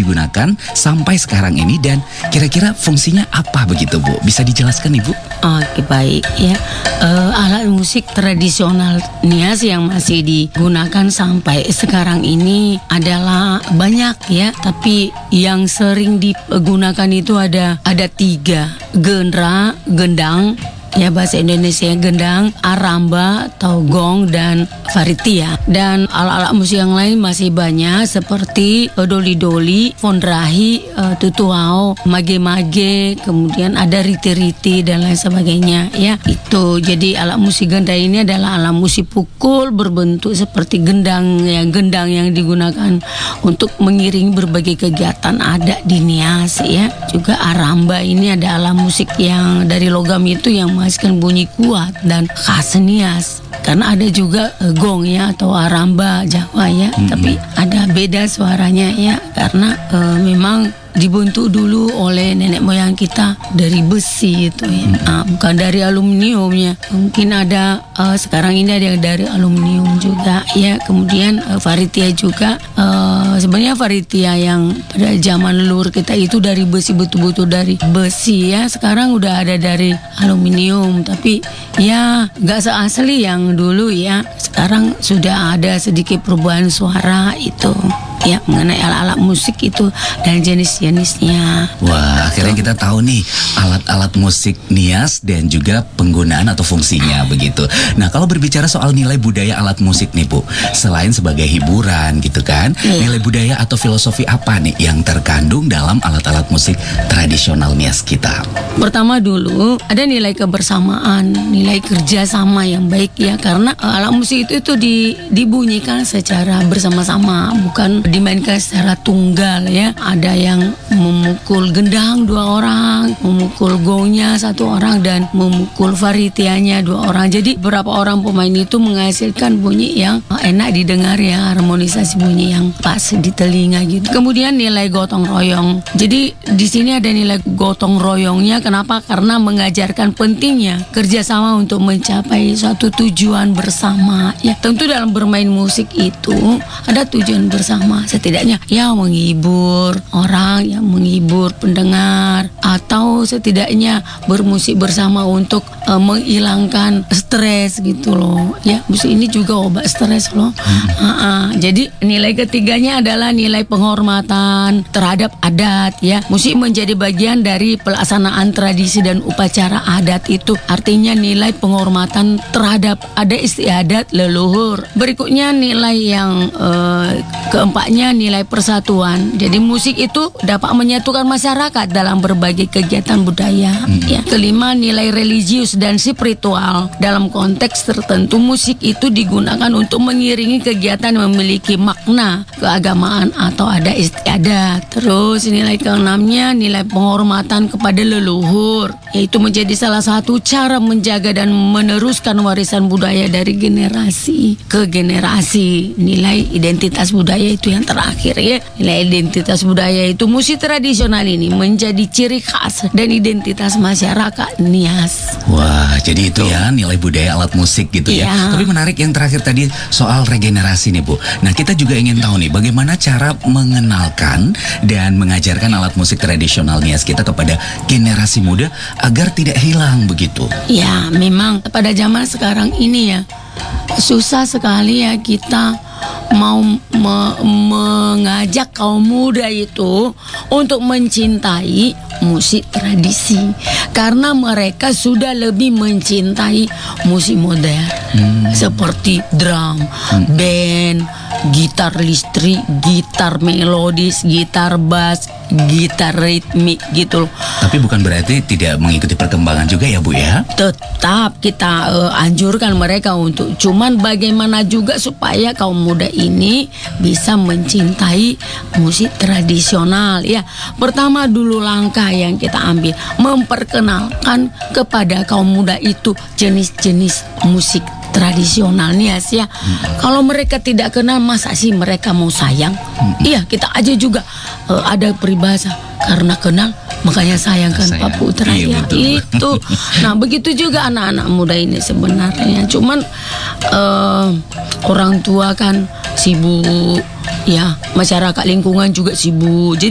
digunakan sampai sekarang ini dan kira-kira fungsinya apa begitu Bu? Bisa dijelaskan Ibu? Oke, baik ya. Alat musik tradisional Nias yang masih digunakan sampai sekarang ini adalah banyak ya, tapi yang sering digunakan itu ada 3: gendra, gendang. Ya, bahasa Indonesia gendang, aramba atau gong, dan faritia. Dan alat-alat musik yang lain masih banyak seperti doli-doli, fondrahi, tutuao, mage-mage, kemudian ada riti-riti dan lain sebagainya ya. Itu jadi alat musik gendang ini adalah alat musik pukul berbentuk seperti gendang yang digunakan untuk mengiringi berbagai kegiatan adat di Nias ya. Juga aramba ini ada alat musik yang dari logam itu yang menghasilkan bunyi kuat dan khas Nias. Karena ada juga gong ya atau aramba Jawa ya, tapi ada beda suaranya ya, karena memang dibentuk dulu oleh nenek moyang kita dari besi itu ya, bukan dari aluminiumnya. Mungkin ada sekarang ini ada yang dari aluminium juga ya. Kemudian faritia juga, sebenarnya faritia yang pada zaman leluhur kita itu dari besi, betul-betul dari besi ya. Sekarang udah ada dari aluminium, tapi ya nggak seasli yang dulu ya. Sekarang sudah ada sedikit perubahan suara itu ya, mengenai alat-alat musik itu dan jenis-jenisnya. Wah, akhirnya kita tahu nih alat-alat musik Nias dan juga penggunaan atau fungsinya begitu. Nah, kalau berbicara soal nilai budaya alat musik nih Bu, selain sebagai hiburan gitu kan, nilai budaya atau filosofi apa nih yang terkandung dalam alat-alat musik tradisional Nias kita? Pertama dulu ada nilai kebersamaan, nilai kerjasama yang baik ya, karena alat musik itu dibunyikan secara bersama-sama, bukan dimainkan secara tunggal ya. Ada yang memukul gendang 2 orang, memukul gongnya 1 orang, dan memukul faritianya 2 orang. Jadi beberapa orang pemain itu menghasilkan bunyi yang enak didengar ya, harmonisasi bunyi yang pas di telinga gitu. Kemudian nilai gotong royong. Jadi di sini ada nilai gotong royongnya. Kenapa? Karena mengajarkan pentingnya kerjasama untuk mencapai suatu tujuan bersama ya. Tentu dalam bermain musik itu ada tujuan bersama. Setidaknya ya menghibur orang, yang menghibur pendengar, atau setidaknya bermusik bersama untuk menghilangkan stres gitu loh ya. Musik ini juga obat stres loh. Jadi nilai ketiganya adalah nilai penghormatan terhadap adat ya. Musik menjadi bagian dari pelaksanaan tradisi dan upacara adat itu, artinya nilai penghormatan terhadap adat istiadat leluhur. Berikutnya nilai yang keempatnya nilai persatuan. Jadi musik itu dapat menyatukan masyarakat dalam berbagai kegiatan budaya ya. Kelima, nilai religius dan spiritual. Dalam konteks tertentu musik itu digunakan untuk mengiringi kegiatan yang memiliki makna keagamaan atau adat istiadat. Terus nilai keenamnya nilai penghormatan kepada leluhur, yaitu menjadi salah satu cara menjaga dan meneruskan warisan budaya dari generasi ke generasi. Nilai identitas budaya itu yang terakhir ya. Nilai identitas budaya itu musik tradisional ini menjadi ciri khas dan identitas masyarakat Nias. Wah, jadi itu ya nilai budaya alat musik gitu ya. Tapi menarik yang terakhir tadi soal regenerasi nih Bu. Nah, kita juga ingin tahu nih bagaimana cara mengenalkan dan mengajarkan alat musik tradisional Nias kita kepada generasi muda agar tidak hilang begitu. Ya, memang pada zaman sekarang ini ya susah sekali ya kita mau mengajak kaum muda itu untuk mencintai musik tradisi, karena mereka sudah lebih mencintai musik modern seperti drum, band, gitar listrik, gitar melodis, gitar bass, gitar ritmik gitu loh. Tapi bukan berarti tidak mengikuti perkembangan juga ya Bu ya? Tetap kita anjurkan mereka untuk, cuman bagaimana juga supaya kaum muda ini bisa mencintai musik tradisional ya. Pertama dulu langkah yang kita ambil, memperkenalkan kepada kaum muda itu jenis-jenis musik tradisional Nias ya. Kalau mereka tidak kenal, masa sih mereka mau sayang? Iya, kita aja juga ada peribahasa, karena kenal makanya sayang kan Pak Putra ya. Itu. Nah, begitu juga anak-anak muda ini sebenarnya. Cuman orang tua kan sibuk ya, masyarakat lingkungan juga sibuk. Jadi